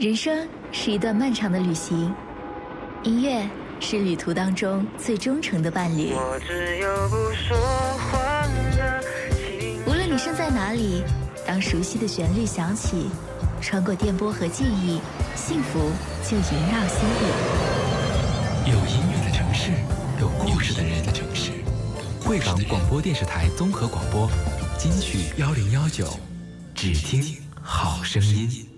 人生是一段漫长的旅行，音乐是旅途当中最忠诚的伴侣。 我只有不说谎的情。 无论你身在哪里，当熟悉的旋律响起，穿过电波和记忆，幸福就萦绕心底。 有音乐的城市，有故事的人的城市。贵港广播电视台综合广播，金曲1019，只听好声音。